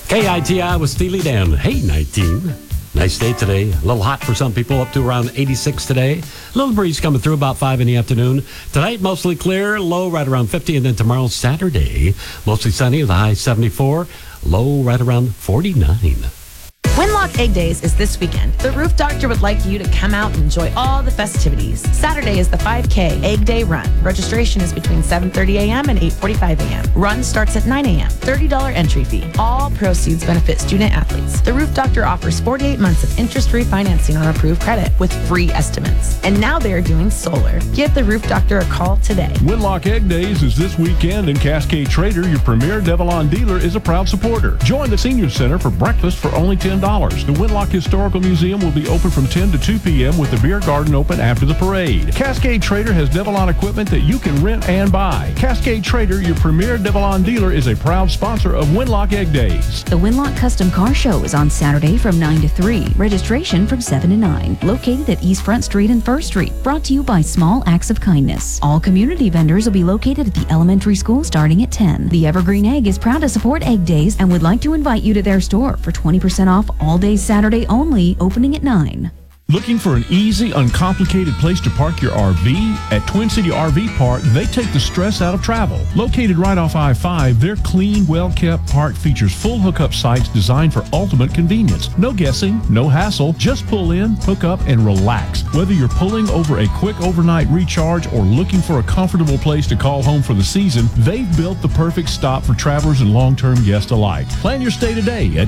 KITI with Steely Dan. Hey, 19. Nice day today. A little hot for some people, up to around 86 today. A little breeze coming through about 5 in the afternoon. Tonight, mostly clear, low right around 50. And then tomorrow, Saturday, mostly sunny with a high 74, low right around 49. Winlock Egg Days is this weekend. The Roof Doctor would like you to come out and enjoy all the festivities. Saturday is the 5K Egg Day Run. Registration is between 7:30 a.m. and 8:45 a.m. Run starts at 9 a.m. $30 entry fee. All proceeds benefit student athletes. The Roof Doctor offers 48 months of interest-free financing on approved credit with free estimates. And now they're doing solar. Give the Roof Doctor a call today. Winlock Egg Days is this weekend, and Cascade Trader, your premier Devilon dealer, is a proud supporter. Join the Senior Center for breakfast for only $10. The Winlock Historical Museum will be open from 10 to 2 p.m. with the beer garden open after the parade. Cascade Trader has Devilon equipment that you can rent and buy. Cascade Trader, your premier Devilon dealer, is a proud sponsor of Winlock Egg Days. The Winlock Custom Car Show is on Saturday from 9 to 3. Registration from 7 to 9. Located at East Front Street and First Street. Brought to you by Small Acts of Kindness. All community vendors will be located at the elementary school starting at 10. The Evergreen Egg is proud to support Egg Days and would like to invite you to their store for 20% off all day Saturday only, opening at 9. Looking for an easy, uncomplicated place to park your RV? At Twin City RV Park, they take the stress out of travel. Located right off I-5, their clean, well-kept park features full hookup sites designed for ultimate convenience. No guessing, no hassle, just pull in, hook up, and relax. Whether you're pulling over a quick overnight recharge or looking for a comfortable place to call home for the season, they've built the perfect stop for travelers and long-term guests alike. Plan your stay today at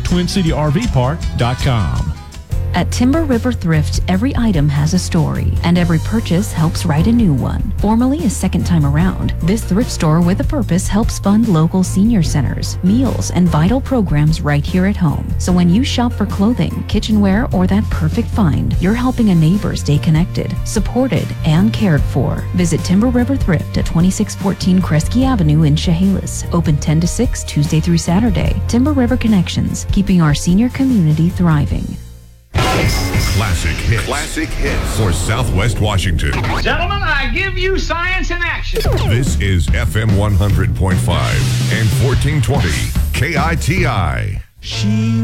TwinCityRVPark.com. At Timber River Thrift, every item has a story, and every purchase helps write a new one. Formerly a second time around, this thrift store with a purpose helps fund local senior centers, meals, and vital programs right here at home. So when you shop for clothing, kitchenware, or that perfect find, you're helping a neighbor stay connected, supported, and cared for. Visit Timber River Thrift at 2614 Kresge Avenue in Chehalis. Open 10 to 6 Tuesday through Saturday. Timber River Connections, keeping our senior community thriving. Classic hits for Southwest Washington. Gentlemen, I give you science in action. This is FM 100.5 and 1420 KITI.